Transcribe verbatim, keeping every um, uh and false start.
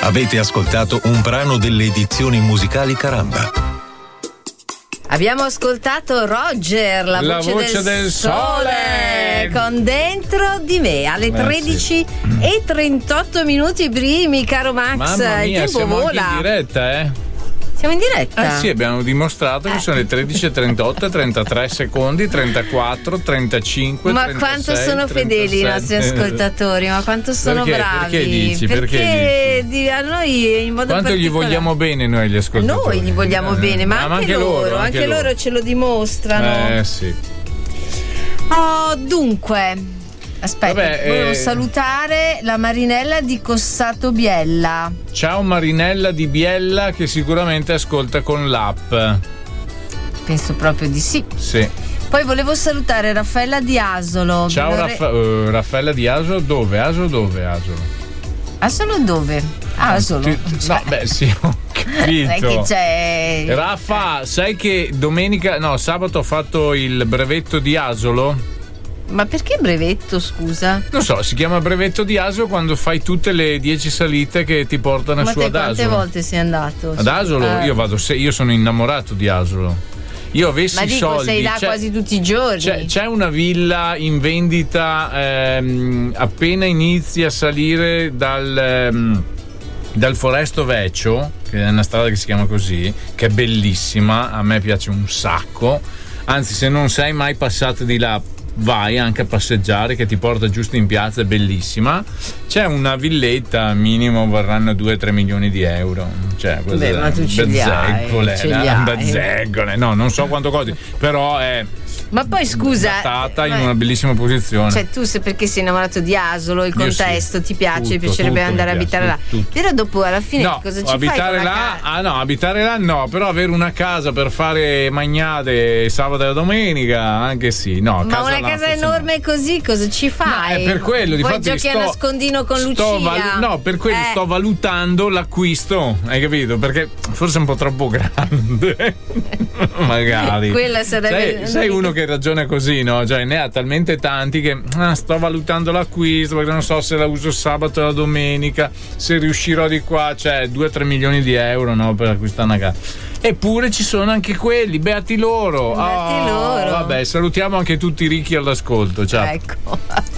Avete ascoltato un brano delle edizioni musicali Caramba. Abbiamo ascoltato Roger, la, la voce, voce del, del sole, sole, con Dentro di me alle eh, tredici sì. e trentotto minuti primi, caro Max. Mamma mia, il tempo siamo vola. anche in diretta, eh? Siamo in diretta? Eh sì, abbiamo dimostrato che eh. sono le tredici e trentotto e trentatré secondi, trentaquattro, trentacinque, ma trentasei, quanto sono fedeli i nostri ascoltatori, ma quanto sono perché? bravi. Perché dici? Perché, perché di, a noi in modo quanto gli vogliamo bene noi gli ascoltatori? Noi gli vogliamo eh. bene, ma, ma anche, anche loro, loro, anche, anche loro. loro ce lo dimostrano. Eh sì. Oh, dunque, aspetta, Vabbè, volevo eh... salutare la Marinella di Cossato Biella. Ciao Marinella di Biella, che sicuramente ascolta con l'app. Penso proprio di sì. Sì. Poi volevo salutare Raffaella di Asolo. Ciao Vorrei... Raffa- uh, Raffaella di Asolo, dove? Asolo dove? Asolo? Asolo dove? Asolo. Ti... Cioè... No, beh sì, ho capito. Non è che c'è... Raffa, sai che domenica, no, sabato ho fatto il brevetto di Asolo? Ma perché brevetto, scusa? Non so, si chiama brevetto di Asolo quando fai tutte le dieci salite che ti portano Ma su te ad quante Asolo. volte sei andato? Ad Asolo? Eh. Io vado, se, io sono innamorato di Asolo. Io avessi Ma dico, soldi. sei là c'è, quasi tutti i giorni. C'è, c'è una villa in vendita ehm, appena inizi a salire dal, ehm, dal Foresto Vecchio, che è una strada che si chiama così, che è bellissima, a me piace un sacco. Anzi, se non sei mai passato di là, vai anche a passeggiare, che ti porta giusto in piazza, è bellissima. C'è una villetta, minimo vorranno due o tre milioni di euro. Cioè, beh, ma tu ce li hai, ce li hai. Bezzegole, no, non so quanto costi, però è ma poi scusa, adatta in ma... una bellissima posizione. Cioè, tu se perché sei innamorato di Asolo, il contesto sì. ti piace, Tutto, ti piacerebbe tutto andare a piace, abitare tutto, là. tutto. Però dopo alla fine no, cosa ci abitare fai? là? Ah no, abitare là no, però avere una casa per fare magnate sabato e la domenica, anche sì. No, ma casa una là, casa enorme no. Così cosa ci fai? No, è per quello, poi difatti giochi sto, a nascondino con Lucia. Valu- no, per quello eh. sto valutando l'acquisto, hai capito? Perché forse è un po' troppo grande. Magari. Quella sarebbe Sei, sei uno che ragiona così, no? Cioè ne ha talmente tanti che ah, sto valutando l'acquisto perché non so se la uso sabato o la domenica, se riuscirò di qua, cioè due o tre milioni di euro, no, per acquistare una casa. Eppure ci sono anche quelli, beati loro. Beati oh, loro. Vabbè, salutiamo anche tutti i ricchi all'ascolto. Ciao. Ecco.